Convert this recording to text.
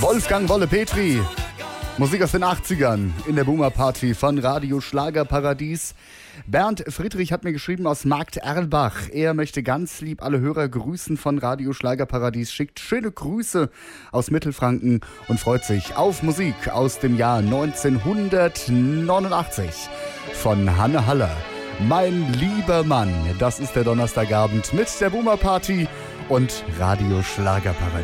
Wolfgang Wolle Petri. Musik aus den 80ern in der Boomer Party von Radio Schlagerparadies. Bernd Friedrich hat mir geschrieben aus Markt Erlbach. Er möchte ganz lieb alle Hörer grüßen von Radio Schlagerparadies, schickt schöne Grüße aus Mittelfranken und freut sich auf Musik aus dem Jahr 1989 von Hanne Haller. Mein lieber Mann, das ist der Donnerstagabend mit der Boomer Party und Radio Schlagerparadies.